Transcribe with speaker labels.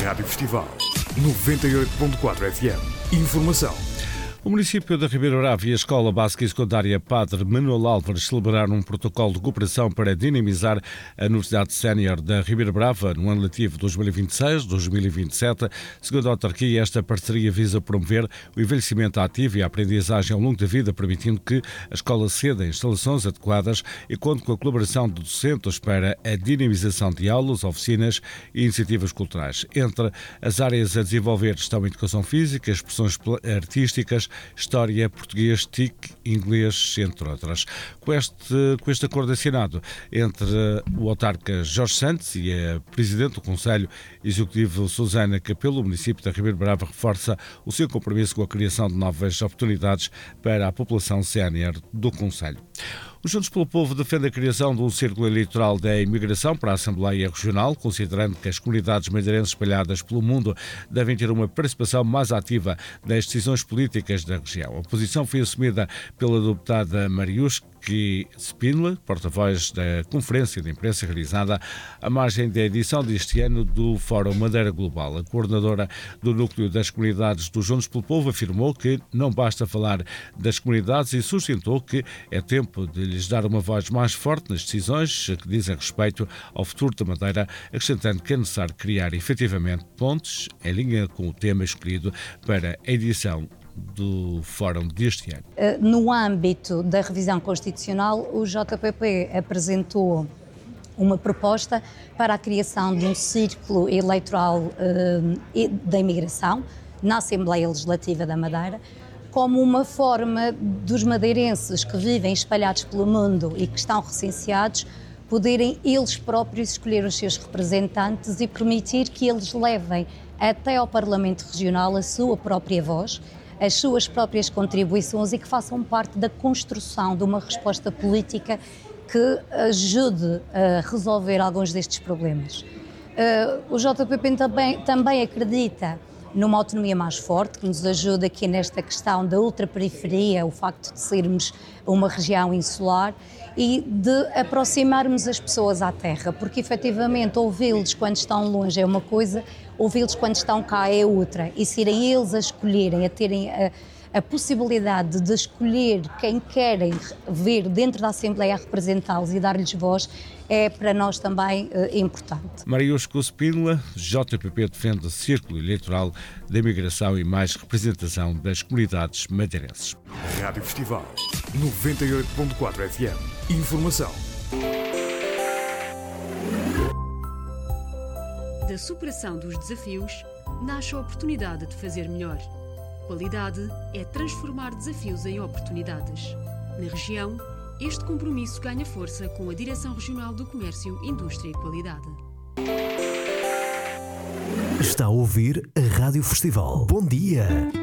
Speaker 1: Rádio Festival 98.4 FM. Informação.
Speaker 2: O município de Ribeira Brava e a Escola Básica e Secundária Padre Manuel Álvares celebraram um protocolo de cooperação para dinamizar a Universidade Sénior da Ribeira Brava no ano letivo 2026-2027. Segundo a autarquia, esta parceria visa promover o envelhecimento ativo e a aprendizagem ao longo da vida, permitindo que a escola ceda instalações adequadas e conte com a colaboração de docentes para a dinamização de aulas, oficinas e iniciativas culturais. Entre as áreas a desenvolver estão a educação física, expressões artísticas, história, português, TIC, inglês, entre outras. Com este acordo assinado entre o autarca Jorge Santos e a presidente do Conselho Executivo Susana Capelo, o município da Ribeira Brava reforça o seu compromisso com a criação de novas oportunidades para a população sénior do Conselho. Os Juntos pelo Povo defende a criação de um círculo eleitoral da imigração para a Assembleia Regional, considerando que as comunidades madeirenses espalhadas pelo mundo devem ter uma participação mais ativa nas decisões políticas da região. A posição foi assumida pela deputada Mariusca Spindler, porta-voz da conferência de imprensa realizada à margem da edição deste ano do Fórum Madeira Global. A coordenadora do Núcleo das Comunidades dos Juntos pelo Povo afirmou que não basta falar das comunidades e sustentou que é tempo de lhes dar uma voz mais forte nas decisões que dizem respeito ao futuro da Madeira, acrescentando que é necessário criar efetivamente pontes em linha com o tema escolhido para a edição do Fórum deste ano.
Speaker 3: No âmbito da revisão constitucional, o JPP apresentou uma proposta para a criação de um círculo eleitoral da imigração na Assembleia Legislativa da Madeira, como uma forma dos madeirenses que vivem espalhados pelo mundo e que estão recenseados poderem eles próprios escolher os seus representantes e permitir que eles levem até ao Parlamento Regional a sua própria voz, as suas próprias contribuições e que façam parte da construção de uma resposta política que ajude a resolver alguns destes problemas. O JPP também acredita numa autonomia mais forte, que nos ajuda aqui nesta questão da ultraperiferia, o facto de sermos uma região insular e de aproximarmos as pessoas à terra, porque efetivamente ouvi-los quando estão longe é uma coisa, ouvi-los quando estão cá é outra, e serem eles a escolherem, a terem a possibilidade de escolher quem querem ver dentro da Assembleia a representá-los e dar-lhes voz, é para nós também importante.
Speaker 2: Mariusca Spindler, JPP defende o círculo eleitoral da imigração e mais representação das comunidades madeirenses.
Speaker 1: Rádio Festival 98.4 FM. Informação.
Speaker 4: Da superação dos desafios, nasce a oportunidade de fazer melhor. Qualidade é transformar desafios em oportunidades. Na região, este compromisso ganha força com a Direção Regional do Comércio, Indústria e Qualidade.
Speaker 5: Está a ouvir a Rádio Festival. Bom dia!